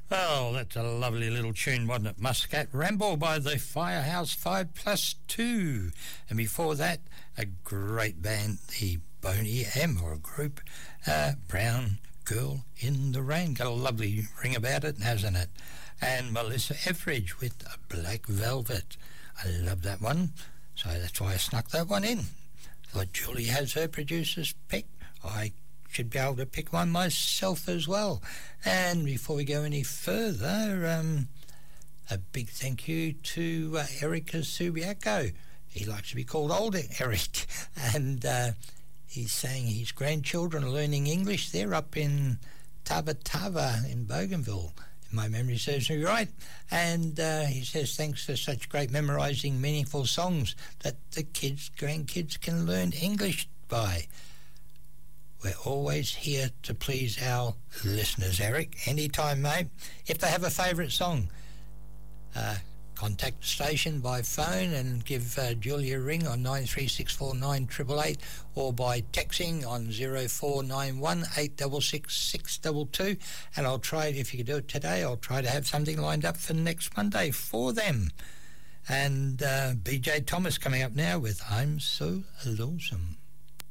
Oh, that's a lovely little tune, wasn't it? Muscat Ramble by the Firehouse 5+2. And before that, a great band, the Boney M, or a group, Brown Girl in the Rain. Got a lovely ring about it, hasn't it? And Melissa Etheridge with Black Velvet. I love that one, so that's why I snuck that one in. Thought Julie has her producer's pick. I should be able to pick one myself as well. And before we go any further, a big thank you to Erica Subiaco. He likes to be called Older Eric, and he's saying his grandchildren are learning English. They're up in Tabatava in Bougainville, if my memory serves me right. And he says thanks for such great memorising meaningful songs that the grandkids can learn English by. We're always here to please our listeners, Eric. Anytime, mate. If they have a favourite song, contact the station by phone and give Julia a ring on 93649888 or by texting on 0491 866 622. And I'll try, if you can do it today, I'll try to have something lined up for next Monday for them. And BJ Thomas coming up now with I'm So Lonesome.